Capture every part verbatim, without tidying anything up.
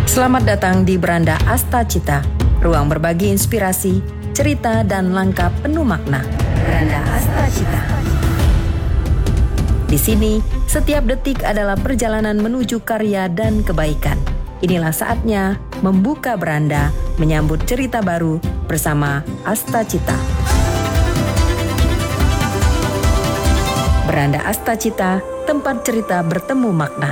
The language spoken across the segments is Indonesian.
Selamat datang di Beranda Asta Cita, ruang berbagi inspirasi, cerita dan langkah penuh makna. Beranda Asta Cita. Di sini, setiap detik adalah perjalanan menuju karya dan kebaikan. Inilah saatnya membuka beranda, menyambut cerita baru bersama Asta Cita. Beranda Asta Cita, tempat cerita bertemu makna.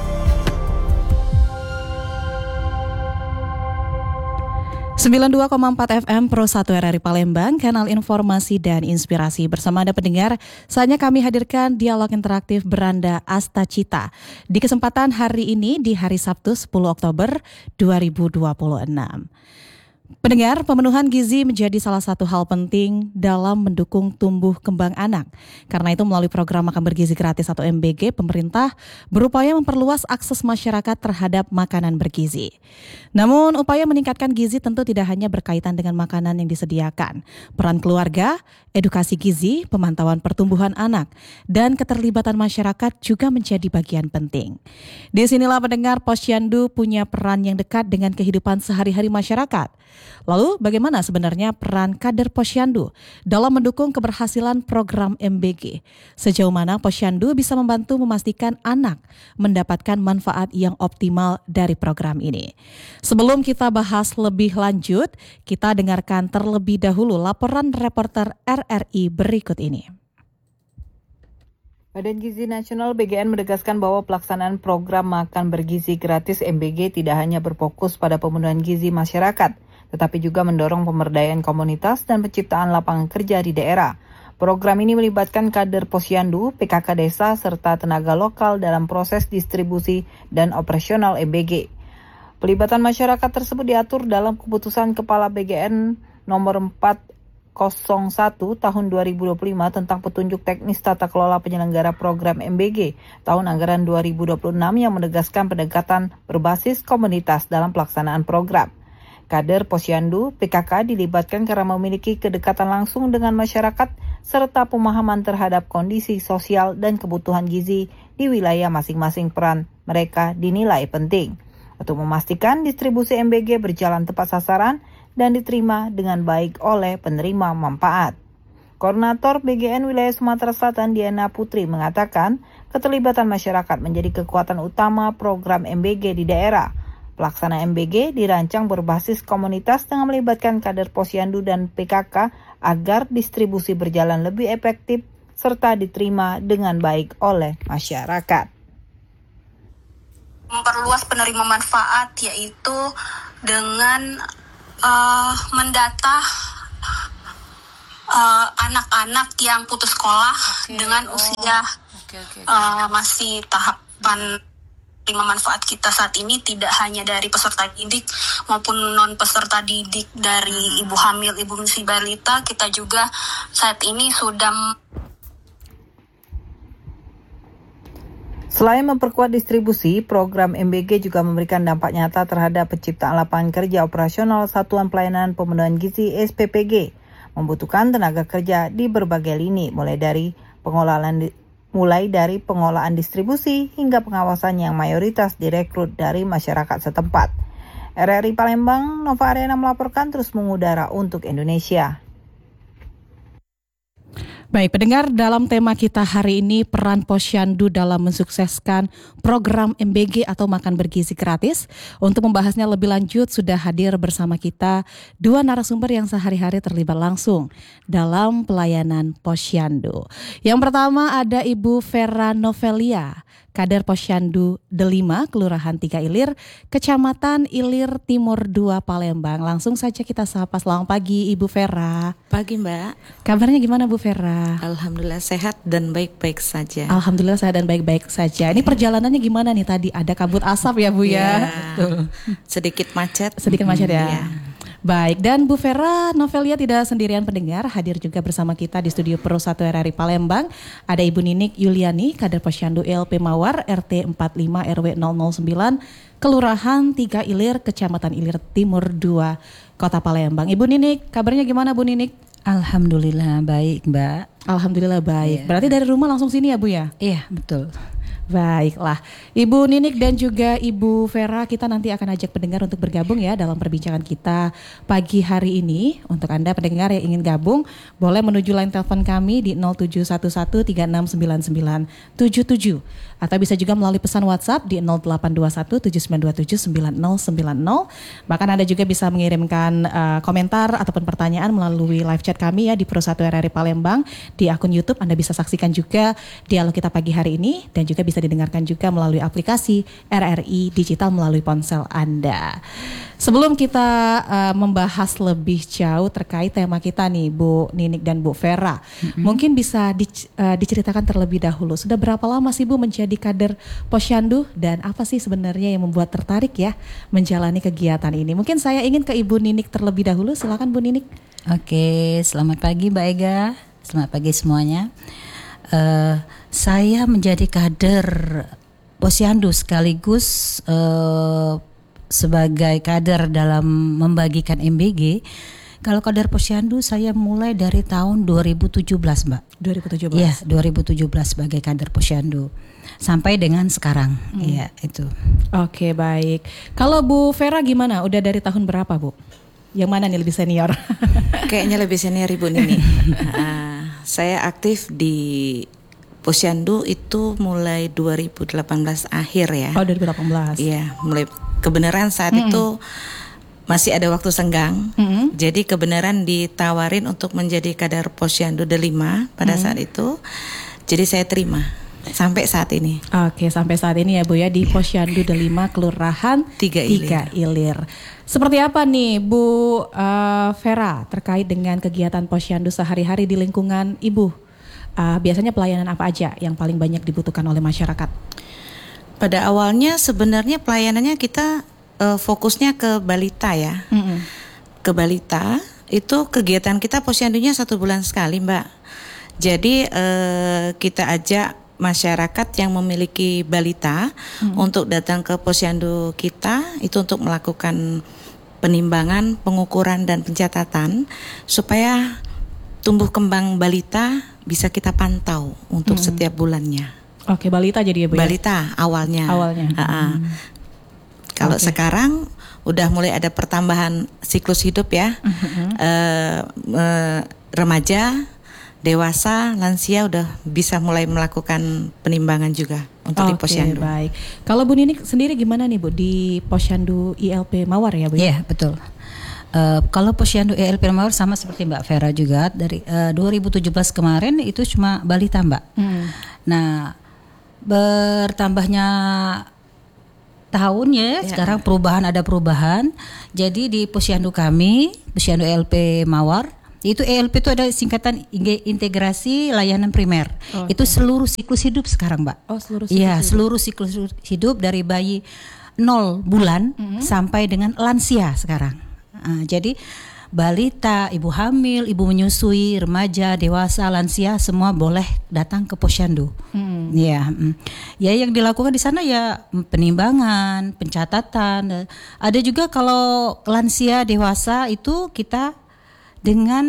sembilan puluh dua koma empat F M Pro satu R R I Palembang, kanal informasi dan inspirasi. Bersama Anda pendengar, saatnya kami hadirkan dialog interaktif Beranda Asta Cita. Di kesempatan hari ini, di hari Sabtu sepuluh Oktober dua ribu dua puluh enam. Pendengar, pemenuhan gizi menjadi salah satu hal penting dalam mendukung tumbuh kembang anak. Karena itu melalui program Makan Bergizi Gratis atau M B G, pemerintah berupaya memperluas akses masyarakat terhadap makanan bergizi. Namun upaya meningkatkan gizi tentu tidak hanya berkaitan dengan makanan yang disediakan. Peran keluarga, edukasi gizi, pemantauan pertumbuhan anak, dan keterlibatan masyarakat juga menjadi bagian penting. Disinilah pendengar, Posyandu punya peran yang dekat dengan kehidupan sehari-hari masyarakat. Lalu bagaimana sebenarnya peran kader Posyandu dalam mendukung keberhasilan program M B G? Sejauh mana Posyandu bisa membantu memastikan anak mendapatkan manfaat yang optimal dari program ini? Sebelum kita bahas lebih lanjut, kita dengarkan terlebih dahulu laporan reporter R R I berikut ini. Badan Gizi Nasional B G N menegaskan bahwa pelaksanaan program Makan Bergizi Gratis M B G tidak hanya berfokus pada pemenuhan gizi masyarakat, tetapi juga mendorong pemberdayaan komunitas dan penciptaan lapangan kerja di daerah. Program ini melibatkan kader Posyandu, P K K desa, serta tenaga lokal dalam proses distribusi dan operasional M B G. Pelibatan masyarakat tersebut diatur dalam keputusan Kepala B G N nomor empat nol satu tahun dua ribu dua puluh lima tentang petunjuk teknis tata kelola penyelenggara program M B G tahun anggaran dua ribu dua puluh enam yang menegaskan pendekatan berbasis komunitas dalam pelaksanaan program. Kader Posyandu, P K K dilibatkan karena memiliki kedekatan langsung dengan masyarakat serta pemahaman terhadap kondisi sosial dan kebutuhan gizi di wilayah masing-masing. Peran mereka dinilai penting untuk memastikan distribusi M B G berjalan tepat sasaran dan diterima dengan baik oleh penerima manfaat. Koordinator B G N Wilayah Sumatera Selatan Diana Putri mengatakan keterlibatan masyarakat menjadi kekuatan utama program M B G di daerah. Pelaksana M B G dirancang berbasis komunitas dengan melibatkan kader Posyandu dan P K K agar distribusi berjalan lebih efektif serta diterima dengan baik oleh masyarakat. Memperluas penerima manfaat yaitu dengan uh, mendata uh, anak-anak yang putus sekolah okay. dengan oh. usia okay, okay, okay. Uh, masih tahapan penerima manfaat kita saat ini tidak hanya dari peserta didik maupun non peserta didik dari ibu hamil, ibu menyusui balita. Kita juga saat ini sudah. Selain memperkuat distribusi, program M B G juga memberikan dampak nyata terhadap penciptaan lapangan kerja operasional Satuan Pelayanan Pemenuhan Gizi S P P G, membutuhkan tenaga kerja di berbagai lini, mulai dari pengolahan mulai dari pengolahan distribusi hingga pengawasan yang mayoritas direkrut dari masyarakat setempat. R R I Palembang, Nova Arena melaporkan terus mengudara untuk Indonesia. Baik, pendengar, dalam tema kita hari ini, peran Posyandu dalam mensukseskan program M B G atau Makan Bergizi Gratis. Untuk membahasnya lebih lanjut, sudah hadir bersama kita dua narasumber yang sehari-hari terlibat langsung dalam pelayanan Posyandu. Yang pertama ada Ibu Vera Novelia, kader Posyandu Delima, Kelurahan Tiga Ilir, Kecamatan Ilir Timur dua, Palembang. Langsung saja kita sapa. Selamat pagi Ibu Vera. Pagi Mbak. Kabarnya gimana Bu Vera? Alhamdulillah sehat dan baik-baik saja. Alhamdulillah sehat dan baik-baik saja. Ini perjalanannya gimana nih tadi? Ada kabut asap ya Bu ya? Ya. Sedikit macet. Sedikit macet ya. ya. Baik, dan Bu Vera Novelia tidak sendirian pendengar, hadir juga bersama kita di studio Pro satu R R I Palembang. Ada Ibu Ninik Yuliani, kader Posyandu L P Mawar, R T empat puluh lima R W nol nol sembilan, Kelurahan Tiga Ilir, Kecamatan Ilir Timur dua, Kota Palembang. Ibu Ninik, kabarnya gimana Bu Ninik? Alhamdulillah baik Mbak. Alhamdulillah baik. Iya. Berarti dari rumah langsung sini ya Bu ya? Iya betul. Baiklah, Ibu Ninik dan juga Ibu Vera, kita nanti akan ajak pendengar untuk bergabung ya dalam perbincangan kita pagi hari ini. Untuk Anda pendengar yang ingin gabung, boleh menuju line telepon kami di nol tujuh satu satu tiga enam sembilan sembilan tujuh tujuh atau bisa juga melalui pesan WhatsApp di nol delapan dua satu tujuh sembilan dua tujuh sembilan nol sembilan nol. Bahkan Anda juga bisa mengirimkan uh, komentar ataupun pertanyaan melalui live chat kami ya di Pro satu R R I Palembang di akun YouTube. Anda bisa saksikan juga dialog kita pagi hari ini dan juga bisa didengarkan juga melalui aplikasi R R I Digital melalui ponsel Anda. Sebelum kita uh, membahas lebih jauh terkait tema kita nih Bu Ninik dan Bu Vera, mm-hmm. mungkin bisa di, uh, diceritakan terlebih dahulu sudah berapa lama sih Bu menjadi kader Posyandu dan apa sih sebenarnya yang membuat tertarik ya menjalani kegiatan ini? Mungkin saya ingin ke Ibu Ninik terlebih dahulu, silakan Bu Ninik. Oke, selamat pagi Mbak Ega, selamat pagi semuanya. Uh, saya menjadi kader Posyandu sekaligus uh, sebagai kader dalam membagikan M B G. Kalau kader Posyandu saya mulai dari tahun dua ribu tujuh belas Mbak. dua ribu tujuh belas. Iya, dua ribu tujuh belas sebagai kader Posyandu sampai dengan sekarang. Iya, hmm. itu. Oke, baik. Kalau Bu Vera gimana? Udah dari tahun berapa Bu? Yang mana nih lebih senior? Kayaknya lebih senior Ibu Nini. uh, saya aktif di Posyandu itu mulai dua ribu delapan belas akhir ya. Oh, dua ribu delapan belas. Iya, mulai kebenaran saat mm-hmm. itu masih ada waktu senggang. Mm-hmm. Jadi kebenaran ditawarin untuk menjadi kader Posyandu Delima pada mm-hmm. saat itu. Jadi saya terima sampai saat ini. Oke, sampai saat ini ya Bu ya di Posyandu Delima Kelurahan Tiga Ilir. Tiga Ilir. Seperti apa nih Bu uh, Vera terkait dengan kegiatan Posyandu sehari-hari di lingkungan Ibu? Uh, biasanya pelayanan apa aja yang paling banyak dibutuhkan oleh masyarakat? Pada awalnya sebenarnya pelayanannya kita uh, fokusnya ke balita ya. Mm-hmm. Ke balita itu kegiatan kita Posyandunya satu bulan sekali Mbak. Jadi uh, kita ajak masyarakat yang memiliki balita mm-hmm. untuk datang ke Posyandu kita itu untuk melakukan penimbangan, pengukuran dan pencatatan supaya tumbuh kembang balita bisa kita pantau untuk hmm. setiap bulannya. Oke, balita jadi ya Bu ya? Balita awalnya. Awalnya. Hmm. Kalau okay. sekarang udah mulai ada pertambahan siklus hidup ya. Hmm. Uh, uh, remaja, dewasa, lansia udah bisa mulai melakukan penimbangan juga untuk okay, di Posyandu. Baik. Kalau Bu Ninik sendiri gimana nih Bu di Posyandu I L P Mawar ya Bu? Iya, yeah, betul. Uh, kalau Posyandu I L P Mawar sama seperti Mbak Vera juga dari uh, dua ribu tujuh belas kemarin itu cuma balita Mbak. Hmm. Nah bertambahnya tahunnya ya. Sekarang perubahan ada perubahan. Jadi di Posyandu kami Posyandu I L P Mawar itu I L P itu ada singkatan integrasi layanan primer. Oh, itu okay. seluruh siklus hidup sekarang Mbak. Oh seluruh siklus Iya hidup. seluruh siklus hidup dari bayi nol bulan mm-hmm. sampai dengan lansia sekarang. Nah, jadi balita, ibu hamil, ibu menyusui, remaja, dewasa, lansia semua boleh datang ke Posyandu. Hmm. Ya, ya yang dilakukan di sana ya penimbangan, pencatatan. Ada juga kalau lansia, dewasa itu kita dengan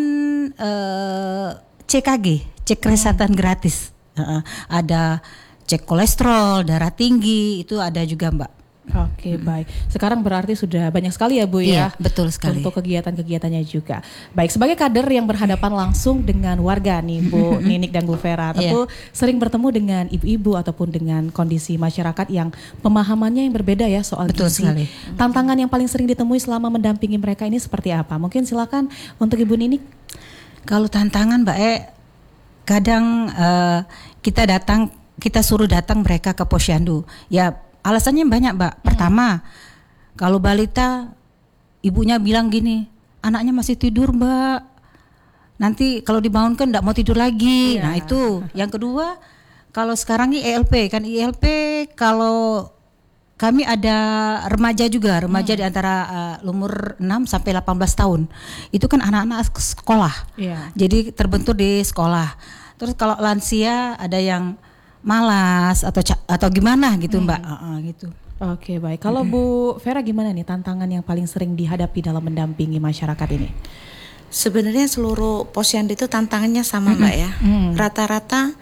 uh, C K G, cek kesehatan hmm. gratis. Uh, ada cek kolesterol, darah tinggi itu ada juga Mbak. Oke hmm. baik. Sekarang berarti sudah banyak sekali ya Bu iya, ya. Betul sekali. Untuk kegiatan-kegiatannya juga. Baik, sebagai kader yang berhadapan langsung dengan warga nih Bu Ninik dan Bu Vera, tentu yeah. sering bertemu dengan ibu-ibu ataupun dengan kondisi masyarakat yang pemahamannya yang berbeda ya soal betul gizi. Sekali. Tantangan yang paling sering ditemui selama mendampingi mereka ini seperti apa? Mungkin silakan untuk Ibu Ninik. Kalau tantangan Mbak E, kadang uh, kita datang, kita suruh datang mereka ke Posyandu. Ya alasannya banyak Mbak. Pertama, hmm. kalau balita ibunya bilang gini, anaknya masih tidur Mbak. Nanti kalau dibangunkan enggak mau tidur lagi. Yeah. Nah itu. Yang kedua, kalau sekarang ini I L P kan I L P kalau kami ada remaja juga, remaja hmm. di antara uh, umur enam sampai delapan belas tahun. Itu kan anak-anak sekolah. Yeah. Jadi terbentur di sekolah. Terus kalau lansia ada yang malas atau atau gimana gitu hmm. Mbak, uh, gitu. Oke baik. Kalau hmm. Bu Vera gimana nih tantangan yang paling sering dihadapi dalam mendampingi masyarakat ini? Sebenarnya seluruh Posyandu itu tantangannya sama hmm. Mbak ya. Hmm. Rata-rata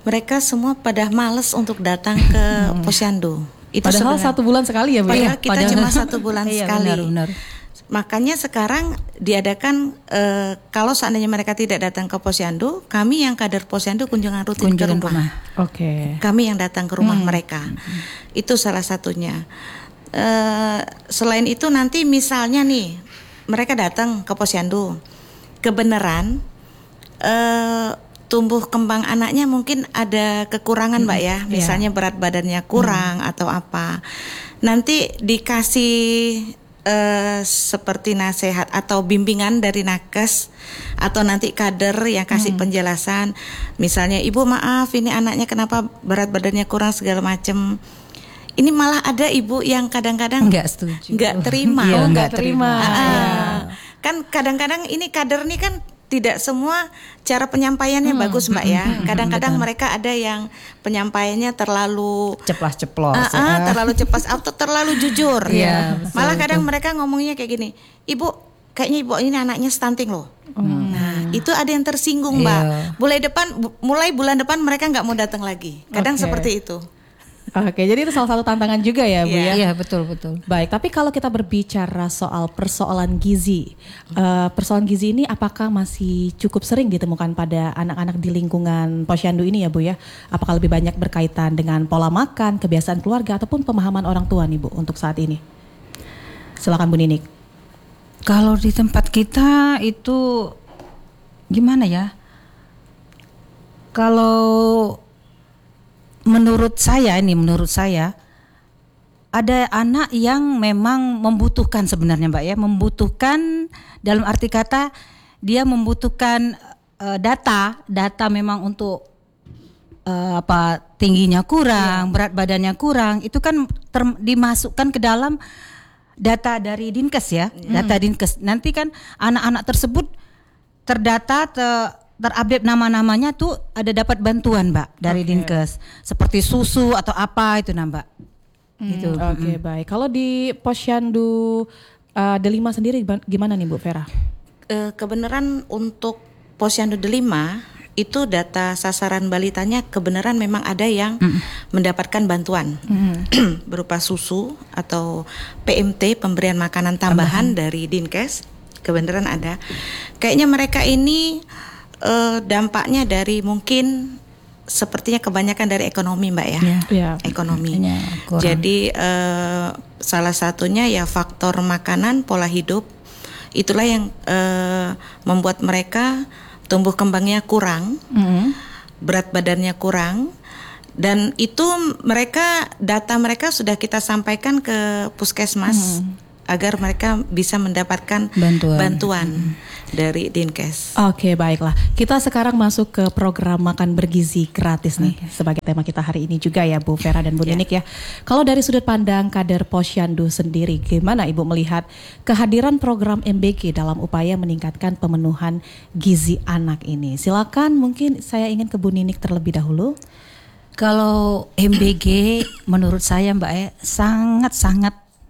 mereka semua pada males untuk datang ke posyandu. Itu padahal sebenarnya. satu bulan sekali ya Bu Padahal ya? kita Padahal cuma satu bulan Iya, sekali. benar, benar. Makanya sekarang diadakan e, kalau seandainya mereka tidak datang ke posyandu, kami yang kader posyandu kunjungan rutin Kunjungan ke rumah. rumah. Oke. Kami yang datang ke rumah Hmm. mereka. Itu salah satunya. E, selain itu nanti misalnya nih mereka datang ke posyandu, kebenaran e, tumbuh kembang anaknya mungkin ada kekurangan, Mbak ya. Misalnya berat badannya kurang hmm. atau apa. Nanti dikasih Uh, seperti nasihat atau bimbingan dari nakes atau nanti kader yang kasih hmm. penjelasan, misalnya ibu maaf ini anaknya kenapa berat badannya kurang segala macam. Ini malah ada ibu yang kadang-kadang Nggak setuju, nggak terima. Oh, Iya, nggak terima. Ah, Ya. Kan kadang-kadang ini kader nih kan tidak semua cara penyampaiannya Hmm, bagus, Mbak ya. hmm, Kadang-kadang betul. mereka ada yang penyampaiannya terlalu Ceplas-ceplos. Ah, ah, terlalu cepat atau terlalu jujur. Iya, betul, Malah kadang betul. mereka ngomongnya kayak gini, ibu kayaknya ibu ini anaknya stunting loh. Nah itu ada yang tersinggung, Mbak. Iya. Mulai depan, bu- mulai bulan depan mereka nggak mau datang lagi. Kadang Oke. seperti itu. Oke, jadi itu salah satu tantangan juga ya Bu ya? Iya. Iya, betul betul. Baik, tapi kalau kita berbicara soal persoalan gizi, eh, persoalan gizi ini apakah masih cukup sering ditemukan pada anak-anak di lingkungan posyandu ini ya Bu ya? Apakah lebih banyak berkaitan dengan pola makan, kebiasaan keluarga, ataupun pemahaman orang tua nih Bu untuk saat ini? Silakan Bu Ninik. Kalau di tempat kita itu gimana ya? Kalau menurut saya ini menurut saya ada anak yang memang membutuhkan sebenarnya Mbak ya, membutuhkan dalam arti kata dia membutuhkan uh, data, data memang untuk uh, apa tingginya kurang, berat badannya kurang, itu kan ter- dimasukkan ke dalam data dari Dinkes ya, data Dinkes. Nanti kan anak-anak tersebut terdata te- terupdate nama-namanya tuh ada dapat bantuan Mbak dari Oke. Dinkes seperti susu atau apa itu nah Mbak. Gitu. Oke, baik. Kalau di posyandu uh, Delima sendiri gimana nih Bu Vera? Eh, kebenaran untuk posyandu Delima itu data sasaran balitanya kebenaran memang ada yang mendapatkan bantuan berupa susu atau P M T, pemberian makanan tambahan, dari Dinkes. Kebenaran ada. Kayaknya mereka ini eh, dampaknya dari mungkin sepertinya kebanyakan dari ekonomi Mbak ya. Iya. Iya. Ekonomi. Makanya kurang. Jadi eh, salah satunya ya faktor makanan, pola hidup. Itulah yang eh, membuat mereka tumbuh kembangnya kurang, Mm-hmm. berat badannya kurang. Dan itu mereka, data mereka sudah kita sampaikan ke puskesmas agar mereka bisa mendapatkan Bantuan. bantuan dari Dinkes. Oke, baiklah. Kita sekarang masuk ke program makan bergizi gratis nih sebagai tema kita hari ini juga ya Bu Vera dan Bu Ya. Ninik ya. Kalau dari sudut pandang kader posyandu sendiri, gimana Ibu melihat kehadiran program M B G dalam upaya meningkatkan pemenuhan gizi anak ini? Silakan, mungkin saya ingin ke Bu Ninik terlebih dahulu. Kalau M B G menurut saya Mbak E sangat-sangat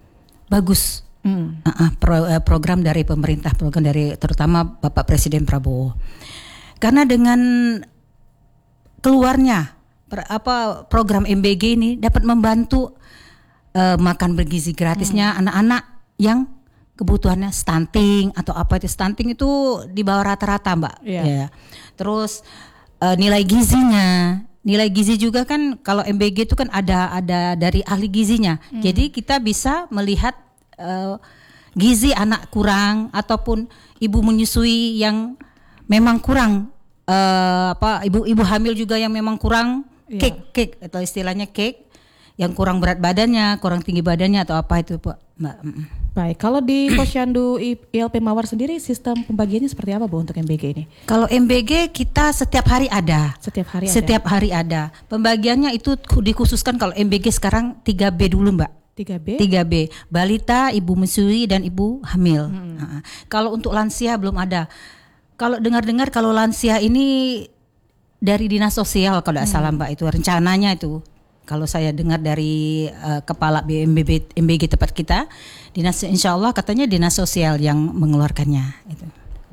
bagus. Hmm. Uh, uh, pro- uh, program dari pemerintah, program dari terutama Bapak Presiden Prabowo. Karena dengan keluarnya per- apa program M B G ini dapat membantu uh, makan bergizi gratisnya anak-anak yang kebutuhannya stunting atau apa itu stunting itu di bawah rata-rata Mbak. Iya. Ya. Terus uh, nilai gizinya, nilai gizi juga kan kalau M B G itu kan ada ada dari ahli gizinya. Jadi kita bisa melihat uh, gizi anak kurang ataupun ibu menyusui yang memang kurang uh, apa ibu-ibu hamil juga yang memang kurang Iya. cake cake atau istilahnya cake yang kurang berat badannya, kurang tinggi badannya atau apa itu Pak Mbak. Mm. Baik, kalau di posyandu I L P Mawar sendiri sistem pembagiannya seperti apa Bu untuk M B G ini? Kalau M B G kita setiap hari ada. Setiap hari ada? Setiap hari ada. Pembagiannya itu dikhususkan kalau M B G sekarang tiga B dulu Mbak. tiga B? tiga B, balita, ibu menyusui dan ibu hamil. Nah, kalau untuk lansia belum ada. Kalau dengar-dengar kalau lansia ini dari dinas sosial kalau tidak salah Mbak, itu rencananya itu. Kalau saya dengar dari uh, kepala B M B M B G tempat kita, dinas insya Allah katanya dinas sosial yang mengeluarkannya. Itu.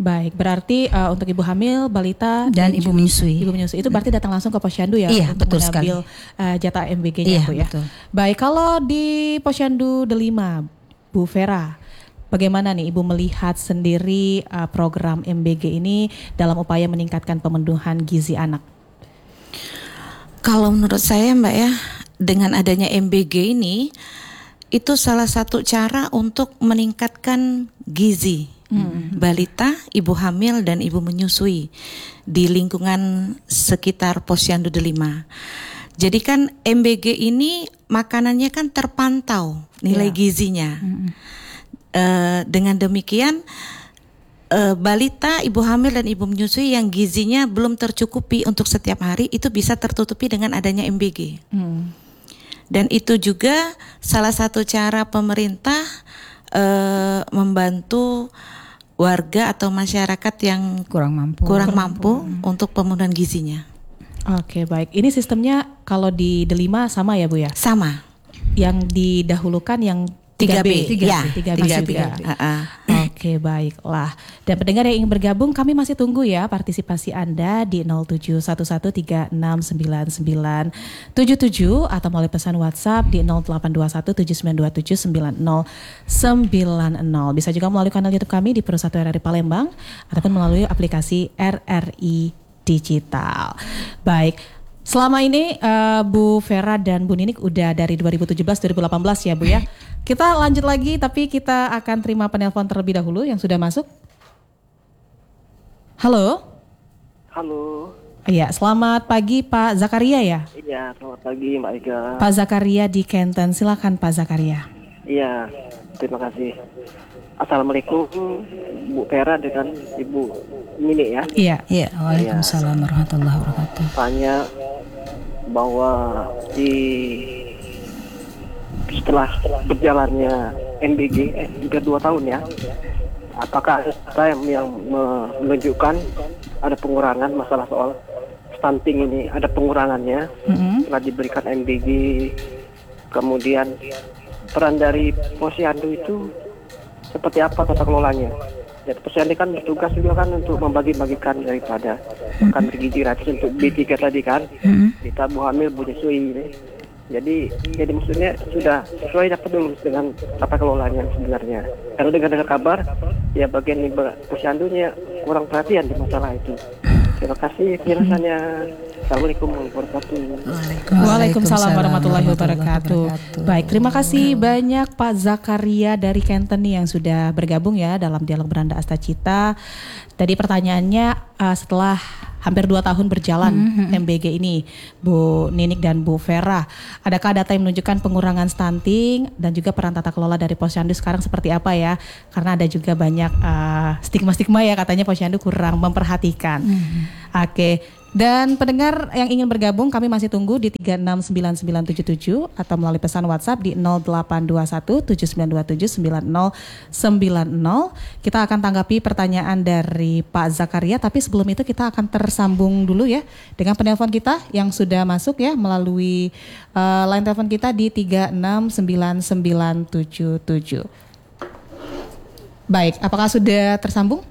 Baik, berarti uh, untuk ibu hamil, balita dan ibu menyusui. Ibu menyusui itu berarti datang langsung ke Posyandu ya, Iya, untuk betul mengambil uh, jatah M B G-nya, iya, Bu ya. Betul. Baik, kalau di Posyandu Delima, Bu Vera, bagaimana nih Ibu melihat sendiri uh, program M B G ini dalam upaya meningkatkan pemenuhan gizi anak? Kalau menurut saya Mbak ya, dengan adanya M B G ini itu salah satu cara untuk meningkatkan gizi hmm. balita, ibu hamil dan ibu menyusui di lingkungan sekitar Posyandu Delima. Jadi kan M B G ini makanannya kan terpantau nilai yeah. gizinya. Hmm. Uh, dengan demikian uh, balita, ibu hamil dan ibu menyusui yang gizinya belum tercukupi untuk setiap hari itu bisa tertutupi dengan adanya M B G. Hmm. Dan itu juga salah satu cara pemerintah uh, membantu warga atau masyarakat yang kurang mampu, kurang mampu hmm. untuk pemenuhan gizinya. Oke, baik. Ini sistemnya kalau di Delima sama ya Bu ya? Sama. Yang didahulukan yang tiga B, ya, tiga B juga. Uh-uh. Oke, baiklah. Dan pendengar yang ingin bergabung, kami masih tunggu ya partisipasi Anda di nol tujuh satu satu tiga enam sembilan sembilan tujuh tujuh atau melalui pesan WhatsApp di nol delapan dua satu tujuh sembilan dua tujuh sembilan nol sembilan nol. Bisa juga melalui kanal YouTube kami di Pro satu R R I Palembang ataupun melalui aplikasi R R I Digital. Baik. Selama ini uh, Bu Vera dan Bu Ninik udah dari dua ribu tujuh belas dua ribu delapan belas ya Bu ya. Kita lanjut lagi tapi kita akan terima penelpon terlebih dahulu yang sudah masuk. Halo. Halo. Iya, selamat pagi Pak Zakaria ya? Iya, selamat pagi Mbak Ika. Pak Zakaria di Kenten, silakan Pak Zakaria. Iya, terima kasih. Assalamualaikum Bu Vera dengan Ibu Nini ya. Iya. Iya, waalaikumsalam warahmatullahi wabarakatuh. Tanya bahwa di setelah berjalannya M B G eh, juga dua tahun ya, apakah ada yang menunjukkan ada pengurangan masalah soal stunting ini, ada pengurangannya mm-hmm. setelah diberikan M B G, kemudian peran dari Posyandu itu seperti apa tata kelolanya? Ya, Posyandu kan tugas juga kan untuk membagi-bagikan daripada makan bergizi gratis untuk B tiga tadi kan, mm-hmm. ditambah hamil, bu nyusui ini. Jadi, jadi maksudnya sudah sesuai dapat dulu dengan tata kelolanya sebenarnya. Karena dengar-dengar kabar, ya bagian Posyandunya kurang perhatian di masalah itu. Terima kasih penjelasannya. Assalamualaikum warahmatullahi wabarakatuh. Waalaikumsalam warahmatullahi wabarakatuh. Baik, terima kasih banyak Pak Zakaria dari Kenten yang sudah bergabung ya dalam Dialog Beranda Asta Cita. Tadi pertanyaannya uh, setelah hampir dua tahun berjalan mm-hmm. M B G ini, Bu Ninik dan Bu Vera, adakah data yang menunjukkan pengurangan stunting dan juga peran tata kelola dari Posyandu sekarang seperti apa ya? Karena ada juga banyak uh, stigma-stigma ya, katanya Posyandu kurang memperhatikan. Mm-hmm. Oke. Okay. Dan pendengar yang ingin bergabung kami masih tunggu di tiga enam sembilan sembilan tujuh tujuh atau melalui pesan WhatsApp di nol delapan dua satu tujuh sembilan dua tujuh sembilan nol sembilan nol. Kita akan tanggapi pertanyaan dari Pak Zakaria, tapi sebelum itu kita akan tersambung dulu ya dengan penelpon kita yang sudah masuk ya melalui uh, line telepon kita di tiga enam sembilan sembilan tujuh tujuh. Baik, apakah sudah tersambung?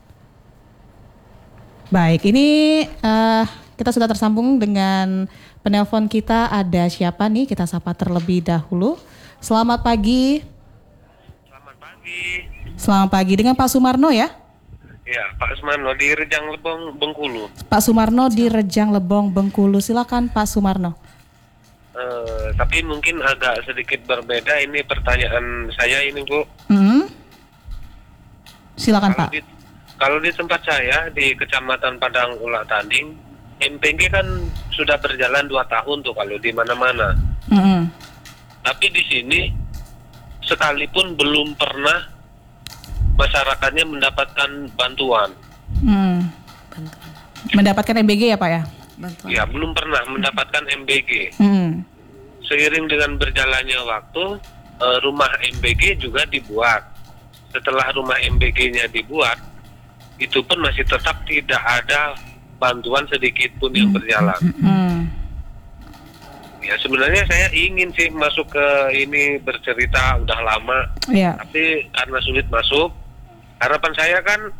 Baik, ini uh, kita sudah tersambung dengan penelpon kita. Ada siapa nih? Kita sapa terlebih dahulu. Selamat pagi. Selamat pagi. Selamat pagi dengan Pak Sumarno ya? Iya, Pak Sumarno di Rejang Lebong, Bengkulu. Pak Sumarno di Rejang Lebong, Bengkulu. Silakan Pak Sumarno. Uh, tapi mungkin agak sedikit berbeda ini pertanyaan saya ini Bu. Hmm. Silakan Kalau Pak. Di, Kalau di tempat saya di Kecamatan Padang Ulak Tanding, M P G kan sudah berjalan dua tahun tuh kalau di mana-mana. Mm-hmm. Tapi di sini sekalipun belum pernah masyarakatnya mendapatkan bantuan. Mm. Mendapatkan M B G ya Pak ya? Bantuan. Ya belum pernah mendapatkan M B G. Mm. Seiring dengan berjalannya waktu, rumah M B G juga dibuat. Setelah rumah M B G-nya dibuat, itu pun masih tetap tidak ada bantuan sedikit pun yang berjalan. Hmm. Ya sebenarnya saya ingin sih masuk ke ini bercerita udah lama, yeah. tapi karena sulit masuk. Harapan saya kan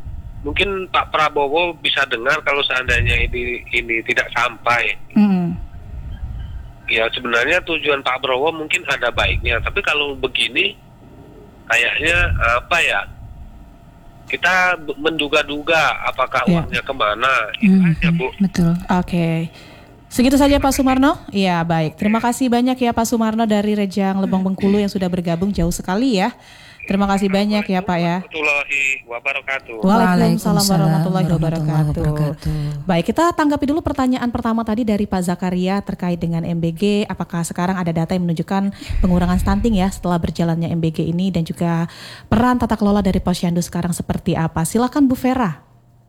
mungkin Pak Prabowo bisa dengar kalau seandainya ini ini tidak sampai. Hmm. Ya sebenarnya tujuan Pak Prabowo mungkin ada baiknya, tapi kalau begini kayaknya apa ya? Kita menduga-duga apakah Ya. uangnya kemana? Itu Hmm, aja, Bu. betul. Oke. Segitu saja Pak Sumarno. Ya baik, terima kasih banyak ya Pak Sumarno dari Rejang Lebong Bengkulu yang sudah bergabung jauh sekali ya. Terima kasih banyak ya Pak ya. Warahmatullahi wabarakatuh. Waalaikumsalam warahmatullahi warahmatullahi wabarakatuh. wabarakatuh. Baik, kita tanggapi dulu pertanyaan pertama tadi dari Pak Zakaria terkait dengan M B G. Apakah sekarang ada data yang menunjukkan pengurangan stunting ya setelah berjalannya M B G ini, dan juga peran tata kelola dari Posyandu sekarang seperti apa? Silakan Bu Vera.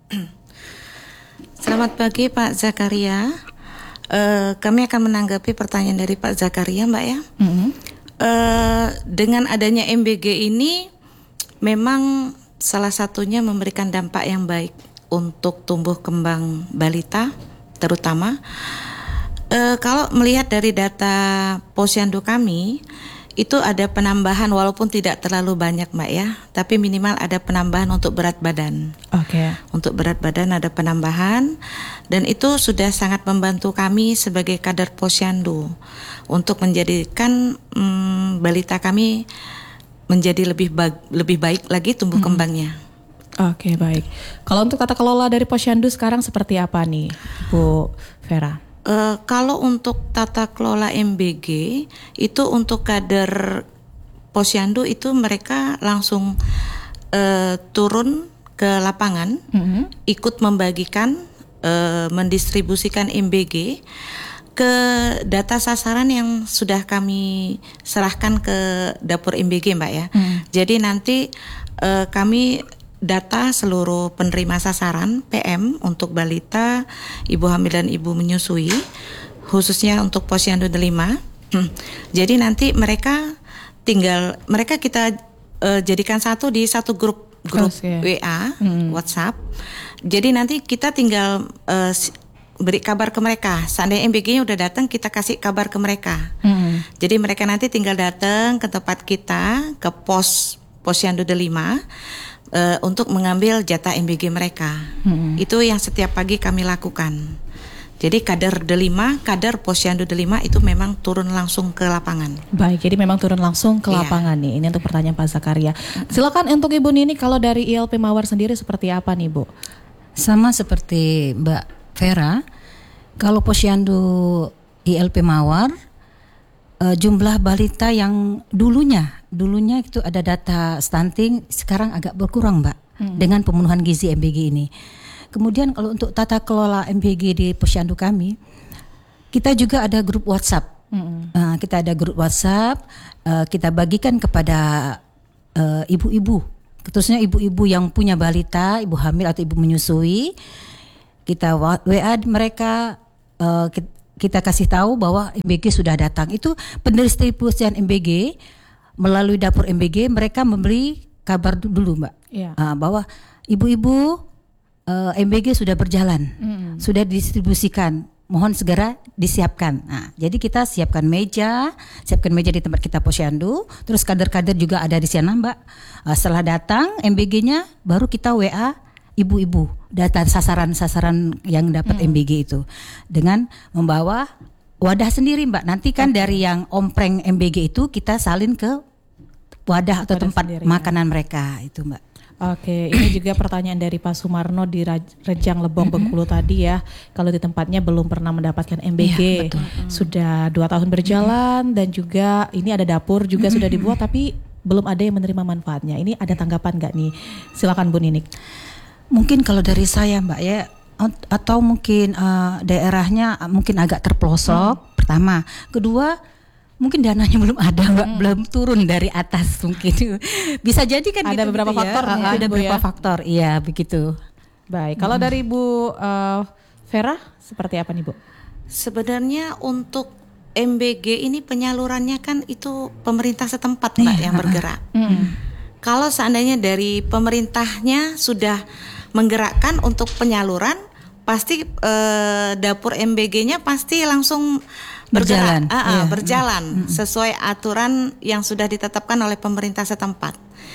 Selamat pagi Pak Zakaria. Uh, kami akan menanggapi pertanyaan dari Pak Zakaria, Mbak ya. Mm-hmm. Uh, dengan adanya M B G ini memang salah satunya memberikan dampak yang baik untuk tumbuh kembang balita terutama. Uh, kalau melihat dari data Posyandu kami, itu ada penambahan walaupun tidak terlalu banyak Mbak ya, tapi minimal ada penambahan untuk berat badan. Oke. Okay. Untuk berat badan ada penambahan, dan itu sudah sangat membantu kami sebagai kader Posyandu untuk menjadikan hmm, balita kami menjadi lebih ba- lebih baik lagi tumbuh hmm. kembangnya. Oke, okay, baik. Kalau untuk tata kelola dari Posyandu sekarang seperti apa nih, Bu Vera? Uh, kalau untuk tata kelola M B G itu untuk kader Posyandu itu mereka langsung uh, turun ke lapangan, mm-hmm. ikut membagikan, uh, mendistribusikan M B G ke data sasaran yang sudah kami serahkan ke dapur M B G, Mbak ya. Mm. Jadi nanti uh, kami data seluruh penerima sasaran P M untuk balita, ibu hamil dan ibu menyusui, khususnya untuk Posyandu Delima. Hmm. Jadi nanti mereka tinggal mereka kita uh, jadikan satu di satu grup grup oh, yeah. W A, hmm. WhatsApp. Jadi nanti kita tinggal uh, beri kabar ke mereka. Seandainya M B G-nya udah datang, kita kasih kabar ke mereka. Hmm. Jadi mereka nanti tinggal datang ke tempat kita, ke pos Posyandu Delima. Uh, untuk mengambil jatah M B G mereka. Hmm. Itu yang setiap pagi kami lakukan. Jadi kader Delima, kader Posyandu Delima itu memang turun langsung ke lapangan. Baik, jadi memang turun langsung ke yeah. lapangan nih. Ini untuk pertanyaan Pak Zakaria. Silakan untuk Ibu Nini, kalau dari I L P Mawar sendiri seperti apa nih, Bu? Sama seperti Mbak Vera, kalau Posyandu I L P Mawar, uh, jumlah balita yang dulunya Dulunya itu ada data stunting, sekarang agak berkurang Mbak, hmm. dengan pemenuhan gizi M B G ini. Kemudian kalau untuk tata kelola M B G di Posyandu kami, kita juga ada grup WhatsApp. Hmm. Uh, kita ada grup WhatsApp, uh, kita bagikan kepada uh, ibu-ibu, khususnya ibu-ibu yang punya balita, ibu hamil atau ibu menyusui. Kita W A mereka, uh, kita kasih tahu bahwa M B G sudah datang. Itu pendistribusian M B G melalui dapur M B G, mereka memberi kabar dulu Mbak, yeah. uh, bahwa ibu-ibu uh, M B G sudah berjalan, mm. sudah didistribusikan, mohon segera disiapkan. Nah, jadi kita siapkan meja, siapkan meja di tempat kita Posyandu, terus kader-kader juga ada di sana Mbak. Uh, setelah datang M B G-nya, baru kita W A ibu-ibu data sasaran-sasaran yang dapat mm. M B G itu dengan membawa wadah sendiri Mbak. Nanti kan okay. dari yang ompreng M B G itu kita salin ke wadah atau wadah tempat sendiri, makanan ya. Mereka itu Mbak. Oke, ini juga pertanyaan dari Pak Sumarno di Rejang Lebong Bengkulu tadi ya. Kalau di tempatnya belum pernah mendapatkan M B G, ya, betul. Sudah dua tahun berjalan, dan juga ini ada dapur juga sudah dibuat, tapi belum ada yang menerima manfaatnya. Ini ada tanggapan nggak nih? Silakan Bu Ninik. Mungkin kalau dari saya Mbak ya, atau mungkin uh, daerahnya mungkin agak terpelosok. Hmm. Pertama, kedua mungkin dananya belum ada Mbak, hmm. belum turun dari atas mungkin. Bisa jadi kan ada gitu, beberapa gitu faktor ya. ya, ada Bu, beberapa ya? faktor, iya begitu. Baik, kalau hmm. dari Bu uh, Vera seperti apa nih Bu? Sebenarnya untuk M B G ini penyalurannya kan itu pemerintah setempat Mbak, yang bergerak. Hmm. Kalau seandainya dari pemerintahnya sudah menggerakkan untuk penyaluran, pasti eh, dapur M B G-nya pasti langsung berjalan, bergerak, uh, uh, iya. berjalan mm-hmm. sesuai aturan yang sudah ditetapkan oleh pemerintah setempat.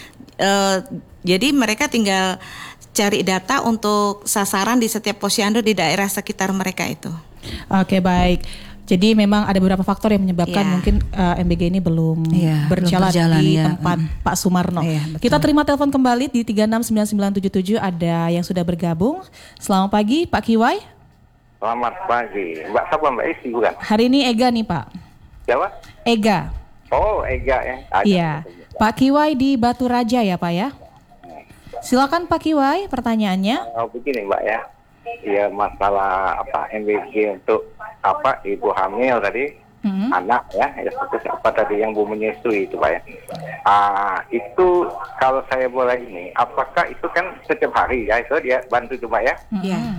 Uh, jadi mereka tinggal cari data untuk sasaran di setiap posyandu di daerah sekitar mereka itu. Oke, baik. Jadi memang ada beberapa faktor yang menyebabkan yeah. mungkin uh, M B G ini belum yeah, berjalan, belum berjalan di ya. tempat mm. Pak Sumarno. Yeah, Kita terima telepon kembali di tiga enam sembilan sembilan tujuh tujuh, ada yang sudah bergabung. Selamat pagi Pak Kiwai. Selamat pagi. Mbak siapa Mbak Isi bukan? Hari ini Ega nih Pak. Siapa? Ega. Oh Ega ya. Iya. Pak Kiwai di Batu Raja ya Pak ya. Silakan Pak Kiwai pertanyaannya. Oh begini Mbak ya. Ya masalah apa M B G untuk apa ibu hamil tadi, mm-hmm. anak ya, ya status apa tadi yang bu menyusui itu Pak ya. Ah itu kalau saya boleh ini, apakah itu kan setiap hari ya itu dia bantu itu Pak ya? Iya. Mm-hmm.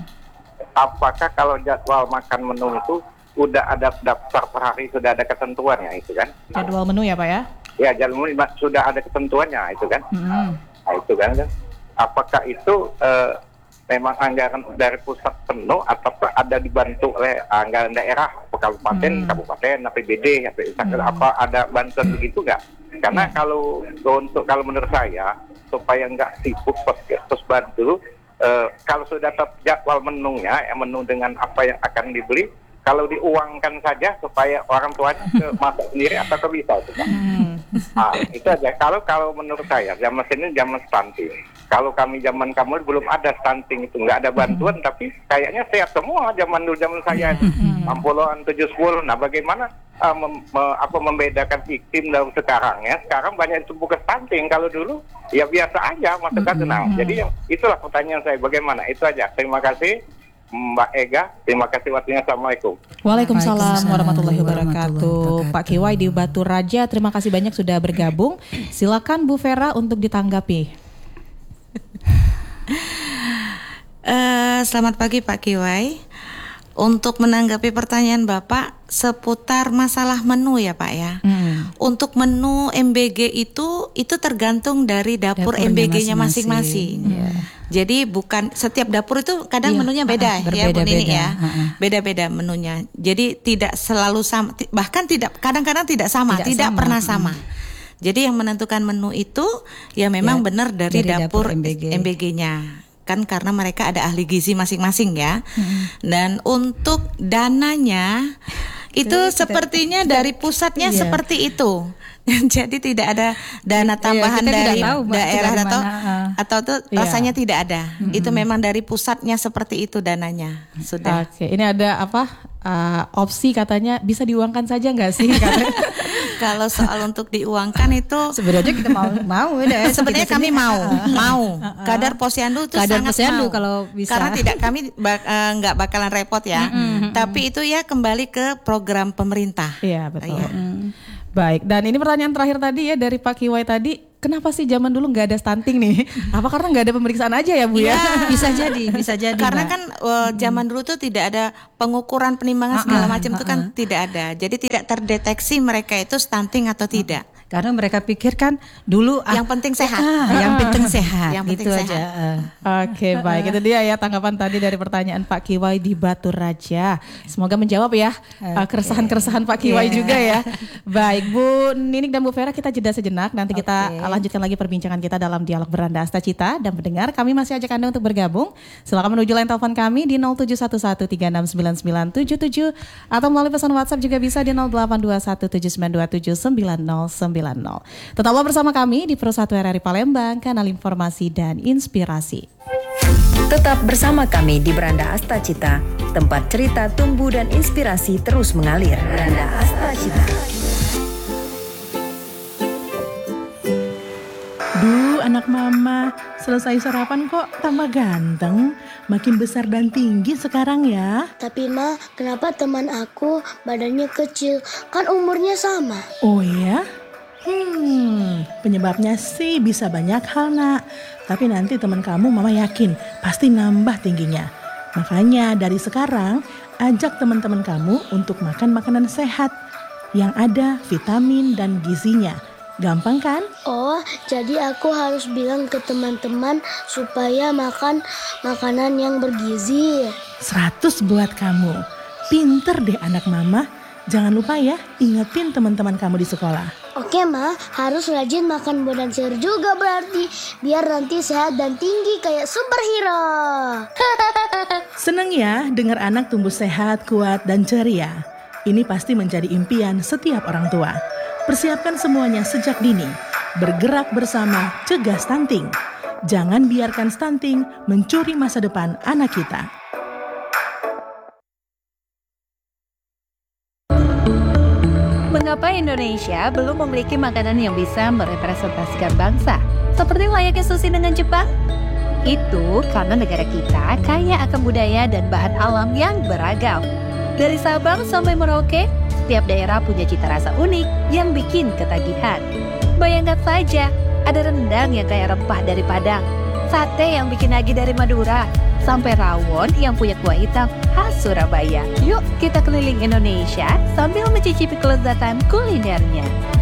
Apakah kalau jadwal makan menu itu udah ada daftar per hari, sudah ada ketentuannya itu kan? Jadwal menu ya Pak ya? Ya jadwal menu sudah ada ketentuannya itu kan? Mm-hmm. Nah itu kan, kan? Apakah itu uh, memang anggaran dari pusat penuh atau ada dibantu oleh anggaran daerah, kabupaten, hmm. kabupaten, A P B D, hmm. apa ada bantuan begitu nggak? Karena hmm. kalau untuk kalau menurut saya supaya nggak sibuk terus bantu, uh, kalau sudah tetap jadwal menunya, ya, menu dengan apa yang akan dibeli, kalau diuangkan saja supaya orang tuanya ke masak sendiri atau ke bisa itu Pak. Hmm. Nah, itu aja. Kalau kalau menurut saya zaman sini zaman stunting. Kalau kami zaman kamu belum ada stunting itu, nggak ada bantuan, hmm. tapi kayaknya sehat semua zaman dulu zaman saya enam puluhan, tujuh puluh. Nah, bagaimana uh, mem, me, apa membedakan iklim dalam sekarang ya? Sekarang banyak tumbuh ke stunting. Kalau dulu ya biasa aja masuk ke nah. Jadi itulah pertanyaan saya, bagaimana? Itu aja. Terima kasih Mbak Ega, terima kasih waktunya. Assalamualaikum. Waalaikumsalam warahmatullahi wabarakatuh. Pak Kiwai di Batu Raja, terima kasih banyak sudah bergabung. Silakan Bu Vera untuk ditanggapi. uh, selamat pagi Pak Kiwai. Untuk menanggapi pertanyaan Bapak seputar masalah menu ya Pak ya. Hmm. Untuk menu M B G itu itu tergantung dari dapur M B G-nya masing-masing. Yeah. Jadi bukan setiap dapur itu kadang yeah. menunya beda uh, ya Bu Nini ya. Uh-uh. Beda-beda menunya. Jadi tidak selalu sama, bahkan tidak kadang-kadang tidak sama, tidak, tidak sama. pernah sama. Hmm. Jadi yang menentukan menu itu ya memang ya, benar dari, dari dapur, dapur M B G. M B G-nya. Kan karena mereka ada ahli gizi masing-masing ya. Hmm. Dan untuk dananya itu sepertinya dari pusatnya iya. seperti itu. Jadi tidak ada dana tambahan iya, dari tahu, daerah atau uh, atau tuh iya. rasanya tidak ada. Mm-hmm. Itu memang dari pusatnya seperti itu dananya. Sudah. Oke, ini ada apa? Uh, opsi katanya bisa diuangkan saja nggak sih? Kalau soal untuk diuangkan itu sebenarnya kita mau mau deh. Sebenarnya kami mau, mau. Kadar posyandu itu Kadar sangat posyandu mau. Kalau bisa. Karena tidak kami bak, uh, nggak bakalan repot ya. Mm-hmm. Tapi itu ya kembali ke program pemerintah. Iya betul. Ya. Mm. Baik, dan ini pertanyaan terakhir tadi ya dari Pak Kiwai tadi, kenapa sih zaman dulu nggak ada stunting nih? Apa karena nggak ada pemeriksaan aja ya Bu ya? ya? Bisa jadi, bisa jadi. Karena Mbak. kan uh, zaman dulu tuh tidak ada pengukuran penimbangan segala macam itu kan tidak ada. Jadi tidak terdeteksi mereka itu stunting atau tidak. Karena mereka pikir kan dulu yang ah, penting sehat, ah, yang penting sehat, yang gitu penting aja. Sehat. Oke, baik itu dia ya tanggapan tadi dari pertanyaan Pak Kiwai di Batu Raja. Semoga menjawab ya okay. uh, keresahan-keresahan Pak Kiwai yeah. juga ya. Baik Bu Ninik dan Bu Vera, kita jeda sejenak. Nanti okay. kita lanjutkan lagi perbincangan kita dalam dialog Beranda Asta Cita. Dan pendengar, kami masih ajak Anda untuk bergabung. Silakan menuju line telepon kami di nol tujuh satu satu tiga enam sembilan sembilan tujuh tujuh atau melalui pesan WhatsApp juga bisa di nol delapan dua satu tujuh sembilan dua tujuh sembilan nol sembilan. Tetaplah bersama kami di Pro satu R R I Palembang, kanal informasi dan inspirasi. Tetap bersama kami di Beranda Asta Cita, tempat cerita tumbuh dan inspirasi terus mengalir. Beranda Asta Cita. Duh, anak mama, selesai sarapan kok tambah ganteng, makin besar dan tinggi sekarang ya. Tapi ma, kenapa teman aku badannya kecil? Kan umurnya sama. Oh ya? Hmm, penyebabnya sih bisa banyak hal nak. Tapi nanti teman kamu mama yakin pasti nambah tingginya. Makanya dari sekarang ajak teman-teman kamu untuk makan makanan sehat yang ada vitamin dan gizinya. Gampang kan? Oh, jadi aku harus bilang ke teman-teman supaya makan makanan yang bergizi. Seratus buat kamu. Pinter deh anak mama. Jangan lupa ya, ingetin teman-teman kamu di sekolah. Oke Ma, harus rajin makan buah dan sayur juga berarti, biar nanti sehat dan tinggi kayak superhero. Seneng ya dengar anak tumbuh sehat, kuat, dan ceria. Ini pasti menjadi impian setiap orang tua. Persiapkan semuanya sejak dini. Bergerak bersama, cegah stunting. Jangan biarkan stunting mencuri masa depan anak kita. Mengapa Indonesia belum memiliki makanan yang bisa merepresentasikan bangsa, seperti layaknya sushi dengan Jepang? Itu karena negara kita kaya akan budaya dan bahan alam yang beragam. Dari Sabang sampai Merauke, setiap daerah punya cita rasa unik yang bikin ketagihan. Bayangkan saja, ada rendang yang kaya rempah dari Padang, sate yang bikin nagih dari Madura, sampai rawon yang punya kuah hitam khas Surabaya. Yuk kita keliling Indonesia sambil mencicipi kelezatan kulinernya.